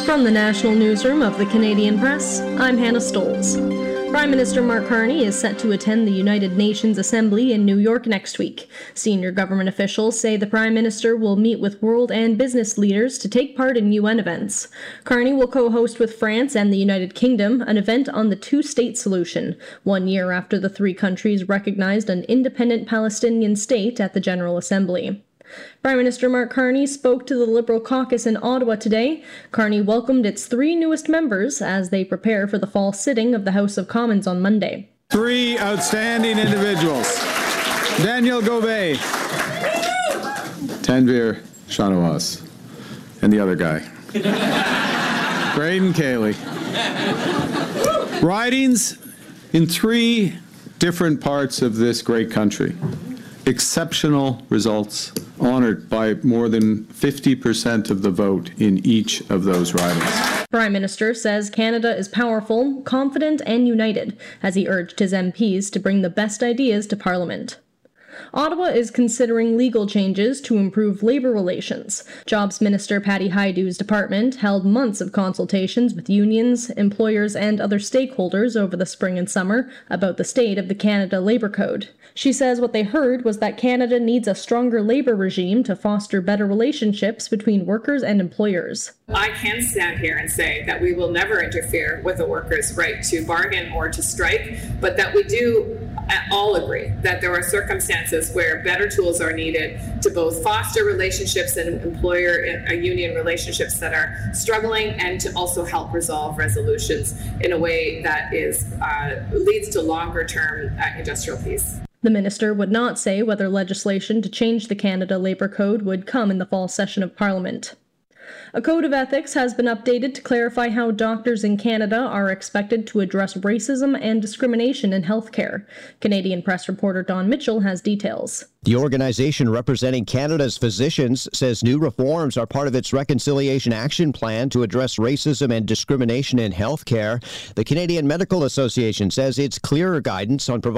From the National Newsroom of the Canadian Press, I'm Hannah Stolz. Prime Minister Mark Carney is set to attend the United Nations Assembly in New York next week. Senior government officials say the Prime Minister will meet with world and business leaders to take part in UN events. Carney will co-host with France and the United Kingdom an event on the two-state solution, 1 year after the three countries recognized an independent Palestinian state at the General Assembly. Prime Minister Mark Carney spoke to the Liberal caucus in Ottawa today. Carney welcomed its three newest members as they prepare for the fall sitting of the House of Commons on Monday. Three outstanding individuals. Daniel Gobet, Tanvir Shanawaz, and the other guy, Braden Cayley. Ridings in three different parts of this great country. Exceptional results, honored by more than 50% of the vote in each of those ridings. Prime Minister says Canada is powerful, confident, and united, as he urged his MPs to bring the best ideas to Parliament. Ottawa is considering legal changes to improve labour relations. Jobs Minister Patty Hajdu's department held months of consultations with unions, employers, and other stakeholders over the spring and summer about the state of the Canada Labour Code. She says what they heard was that Canada needs a stronger labour regime to foster better relationships between workers and employers. I can stand here and say that we will never interfere with a worker's right to bargain or to strike, but that we do all agree that there are circumstances where better tools are needed to both foster relationships and employer-union relationships that are struggling, and to also help resolve resolutions in a way that leads to longer-term industrial peace. The minister would not say whether legislation to change the Canada Labour Code would come in the fall session of Parliament. A code of ethics has been updated to clarify how doctors in Canada are expected to address racism and discrimination in healthcare. Canadian Press reporter Don Mitchell has details. The organization representing Canada's physicians says new reforms are part of its Reconciliation Action Plan to address racism and discrimination in healthcare. The Canadian Medical Association says it's clearer guidance on providing